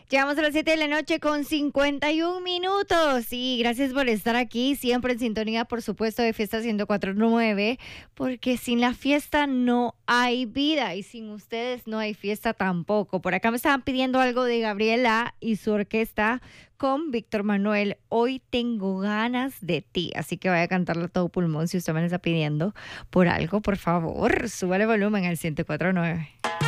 Llegamos a las 7 de la noche con 51 minutos y gracias por estar aquí, siempre en sintonía, por supuesto, de Fiesta 104.9, porque sin la fiesta no hay vida y sin ustedes no hay fiesta tampoco. Por acá me estaban pidiendo algo de Gabriela y su orquesta con Víctor Manuel. Hoy tengo ganas de ti, así que vaya a cantarlo a todo pulmón. Si usted me lo está pidiendo por algo, por favor, súbale volumen al 104.9.